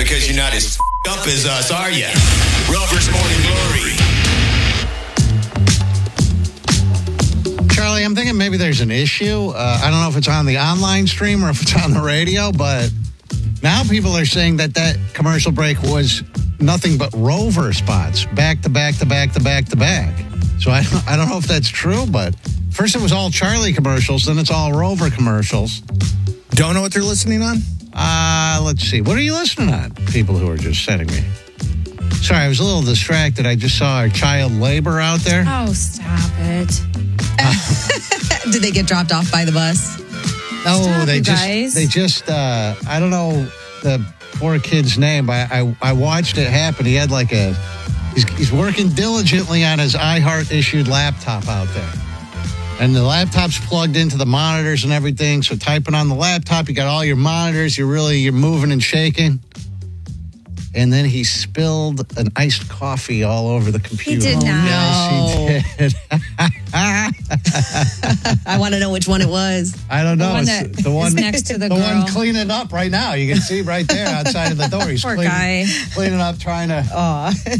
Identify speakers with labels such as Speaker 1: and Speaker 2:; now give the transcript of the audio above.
Speaker 1: because you're not as up as us, are you? Rover's Morning Glory.
Speaker 2: Charlie, I'm thinking maybe there's an issue. I don't know if it's on the online stream or if it's on the radio, but now people are saying that commercial break was nothing but Rover spots, back to back to back to back to back. So I don't know if that's true, but first it was all Charlie commercials, then it's all Rover commercials.
Speaker 3: Don't know what they're listening on?
Speaker 2: Let's see. What are you listening on? People who are just sending me. Sorry, I was a little distracted. I just saw our child labor out there.
Speaker 4: Oh, stop it.
Speaker 5: Did they get dropped off by the bus?
Speaker 2: No,
Speaker 4: Stop,
Speaker 2: they
Speaker 4: you
Speaker 2: just,
Speaker 4: guys.
Speaker 2: they just, I don't know the poor kid's name, but I watched it happen. He had like he's working diligently on his iHeart issued laptop out there. And the laptop's plugged into the monitors and everything. So typing on the laptop, you got all your monitors. You're moving and shaking. And then he spilled an iced coffee all over the computer.
Speaker 4: He did not.
Speaker 2: Yes, he did.
Speaker 5: I want to know which one it was.
Speaker 2: I don't know.
Speaker 4: The one
Speaker 2: It's
Speaker 4: that
Speaker 2: the one
Speaker 4: is next to the
Speaker 2: one
Speaker 4: girl.
Speaker 2: cleaning up right now. You can see right there outside of the door. He's
Speaker 4: Poor guy.
Speaker 2: cleaning up, trying to